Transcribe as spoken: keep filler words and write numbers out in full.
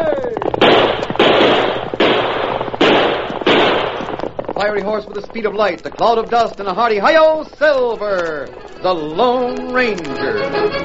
Fiery horse with the speed of light, a cloud of dust, and a hearty hi-yo, Silver, the Lone Ranger.